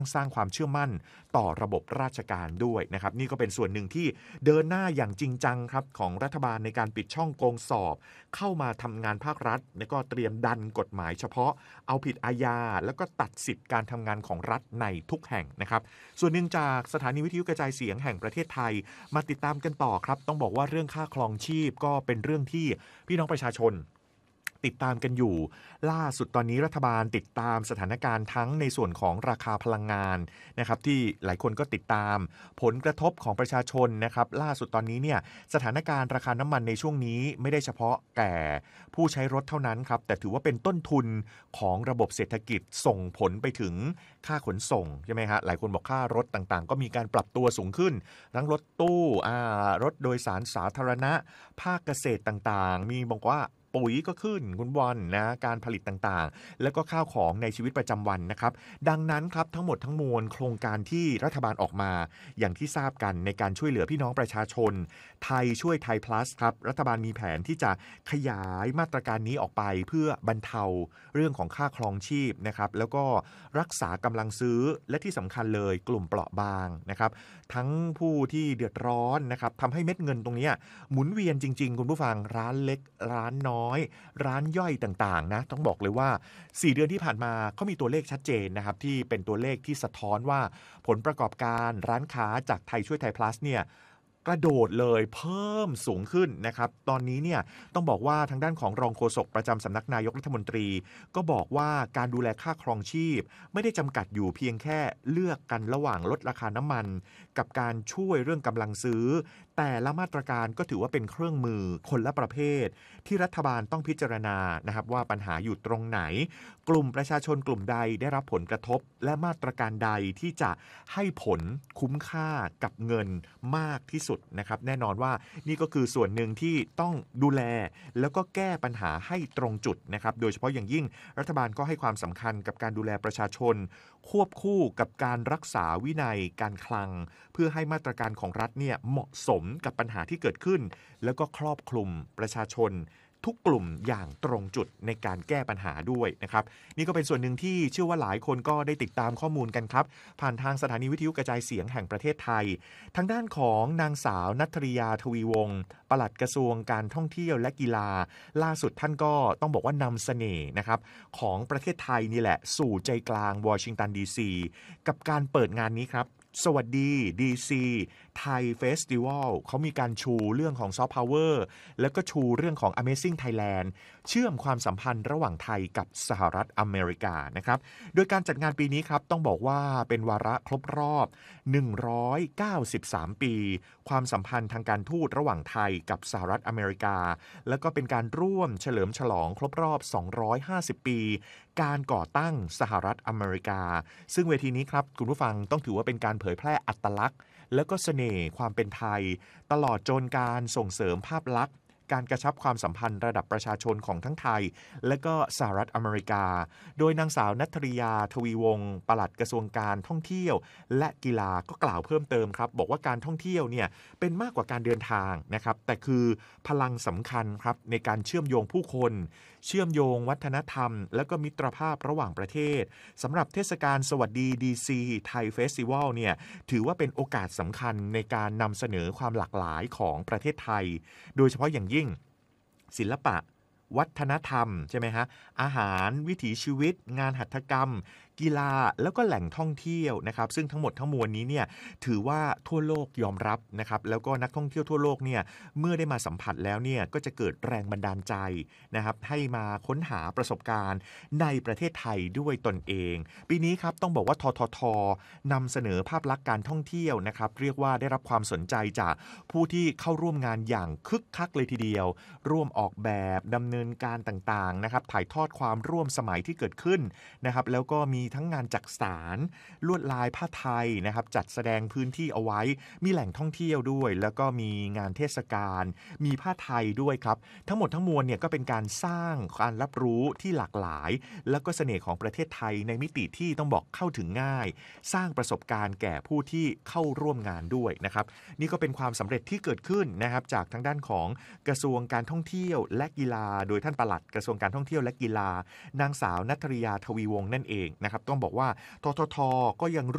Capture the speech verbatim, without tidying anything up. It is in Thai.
สร้างความเชื่อมั่นต่อระบบราชการด้วยนะครับนี่ก็เป็นส่วนหนึ่งที่เดินหน้าอย่างจริงจังครับของรัฐบาลในการปิดช่องโกงสอบเข้ามาทำงานภาครัฐแล้วก็เตรียมดันกฎหมายเฉพาะเอาผิดอาญาแล้วก็ตัดสิทธิการทำงานของรัฐในทุกแห่งนะครับส่วนหนึ่งจากสถานีวิทยุกระจายเสียงแห่งประเทศไทยมาติดตามกันต่อครับต้องบอกว่าเรื่องค่าครองชีพก็เป็นเรื่องที่พี่น้องประชาชนติดตามกันอยู่ล่าสุดตอนนี้รัฐบาลติดตามสถานการณ์ทั้งในส่วนของราคาพลังงานนะครับที่หลายคนก็ติดตามผลกระทบของประชาชนนะครับล่าสุดตอนนี้เนี่ยสถานการณ์ราคาน้ำมันในช่วงนี้ไม่ได้เฉพาะแก่ผู้ใช้รถเท่านั้นครับแต่ถือว่าเป็นต้นทุนของระบบเศรษฐกิจส่งผลไปถึงค่าขนส่งใช่ไหมฮะหลายคนบอกค่ารถต่างๆก็มีการปรับตัวสูงขึ้นทั้งรถตู้อ่ารถโดยสารสาธารณะภาคเกษตรต่างๆมีบอกว่าปุ๋ยก็ขึ้นคุณบอลนะการผลิตต่างๆแล้วก็ข้าวของในชีวิตประจำวันนะครับดังนั้นครับทั้งหมดทั้งมวลโครงการที่รัฐบาลออกมาอย่างที่ทราบกันในการช่วยเหลือพี่น้องประชาชนไทยช่วยไทย plus ครับรัฐบาลมีแผนที่จะขยายมาตรการนี้ออกไปเพื่อบรรเทาเรื่องของค่าครองชีพนะครับแล้วก็รักษากำลังซื้อและที่สำคัญเลยกลุ่มเปราะบางนะครับทั้งผู้ที่เดือดร้อนนะครับทำให้เม็ดเงินตรงนี้หมุนเวียนจริงๆคุณผู้ฟังร้านเล็กร้านน้อยร้านย่อยต่างๆนะต้องบอกเลยว่าสี่เดือนที่ผ่านมาเขามีตัวเลขชัดเจนนะครับที่เป็นตัวเลขที่สะท้อนว่าผลประกอบการร้านค้าจากไทยช่วยไทย plus เนี่ยกระโดดเลยเพิ่มสูงขึ้นนะครับตอนนี้เนี่ยต้องบอกว่าทางด้านของรองโฆษกประจำสำนักนายกรัฐมนตรีก็บอกว่าการดูแลค่าครองชีพไม่ได้จำกัดอยู่เพียงแค่เลือกกันระหว่างลดราคาน้ำมันกับการช่วยเรื่องกำลังซื้อแต่ละมาตรการก็ถือว่าเป็นเครื่องมือคนละประเภทที่รัฐบาลต้องพิจารณานะครับว่าปัญหาอยู่ตรงไหนกลุ่มประชาชนกลุ่มใดได้รับผลกระทบและมาตรการใดที่จะให้ผลคุ้มค่ากับเงินมากที่สุดนะครับแน่นอนว่านี่ก็คือส่วนหนึ่งที่ต้องดูแลแล้วก็แก้ปัญหาให้ตรงจุดนะครับโดยเฉพาะอย่างยิ่งรัฐบาลก็ให้ความสำคัญกับการดูแลประชาชนควบคู่กับการรักษาวินัยการคลังเพื่อให้มาตรการของรัฐเนี่ยเหมาะสมกับปัญหาที่เกิดขึ้นแล้วก็ครอบคลุมประชาชนทุกกลุ่มอย่างตรงจุดในการแก้ปัญหาด้วยนะครับนี่ก็เป็นส่วนหนึ่งที่เชื่อว่าหลายคนก็ได้ติดตามข้อมูลกันครับผ่านทางสถานีวิทยุกระจายเสียงแห่งประเทศไทยทางด้านของนางสาวณัฐริยาทวีวงศ์ปลัดกระทรวงการท่องเที่ยวและกีฬาล่าสุดท่านก็ต้องบอกว่านำเสน่ห์นะครับของประเทศไทยนี่แหละสู่ใจกลางวอชิงตันดีซีกับการเปิดงานนี้ครับสวัสดีดีซีไทยเฟสติวัลเขามีการชูเรื่องของซอฟต์พาวเวอร์แล้วก็ชูเรื่องของ Amazing Thailand เชื่อมความสัมพันธ์ระหว่างไทยกับสหรัฐอเมริกานะครับโดยการจัดงานปีนี้ครับต้องบอกว่าเป็นวาระครบรอบหนึ่งร้อยเก้าสิบสามปีความสัมพันธ์ทางการทูตระหว่างไทยกับสหรัฐอเมริกาแล้วก็เป็นการร่วมเฉลิมฉลองครบรอบสองร้อยห้าสิบปีการก่อตั้งสหรัฐอเมริกาซึ่งเวทีนี้ครับคุณผู้ฟังต้องถือว่าเป็นการเผยแพร่อัตลักษณ์แล้วก็เสน่ห์ความเป็นไทยตลอดจนการส่งเสริมภาพลักษณ์การกระชับความสัมพันธ์ระดับประชาชนของทั้งไทยและก็สหรัฐอเมริกาโดยนางสาวณัฐริยาทวีวงศ์ปลัดกระทรวงการท่องเที่ยวและกีฬาก็กล่าวเพิ่มเติมครับบอกว่าการท่องเที่ยวเนี่ยเป็นมากกว่าการเดินทางนะครับแต่คือพลังสำคัญครับในการเชื่อมโยงผู้คนเชื่อมโยงวัฒนธรรมและก็มิตรภาพระหว่างประเทศสำหรับเทศกาลสวัสดีดีซีไทยเฟสติวัลเนี่ยถือว่าเป็นโอกาสสำคัญในการนำเสนอความหลากหลายของประเทศไทยโดยเฉพาะอย่างยิ่งศิลปะวัฒนธรรมใช่ไหมฮะอาหารวิถีชีวิตงานหัตถกรรมกีฬาแล้วก็แหล่งท่องเที่ยวนะครับซึ่งทั้งหมดทั้งมวลนี้เนี่ยถือว่าทั่วโลกยอมรับนะครับแล้วก็นักท่องเที่ยวทั่วโลกเนี่ยเมื่อได้มาสัมผัสแล้วเนี่ยก็จะเกิดแรงบันดาลใจนะครับให้มาค้นหาประสบการณ์ในประเทศไทยด้วยตนเองปีนี้ครับต้องบอกว่าทททนำเสนอภาพลักษณ์การท่องเที่ยวนะครับเรียกว่าได้รับความสนใจจากผู้ที่เข้าร่วมงานอย่างคึกคักเลยทีเดียวร่วมออกแบบดำเนินการต่างๆนะครับถ่ายทอดความร่วมสมัยที่เกิดขึ้นนะครับแล้วก็มีทั้งงานจักสานลวดลายผ้าไทยนะครับจัดแสดงพื้นที่เอาไว้มีแหล่งท่องเที่ยวด้วยแล้วก็มีงานเทศกาลมีผ้าไทยด้วยครับทั้งหมดทั้งมวลเนี่ยก็เป็นการสร้างการรับรู้ที่หลากหลายแล้วก็เสน่ห์ของประเทศไทยในมิติที่ต้องบอกเข้าถึงง่ายสร้างประสบการณ์แก่ผู้ที่เข้าร่วมงานด้วยนะครับนี่ก็เป็นความสำเร็จที่เกิดขึ้นนะครับจากทางด้านของกระทรวงการท่องเที่ยวและกีฬาโดยท่านปลัดกระทรวงการท่องเที่ยวและกีฬานางสาวณัฐริยาทวีวงศ์นั่นเองนะครับต้องบอกว่าทททก็ยัง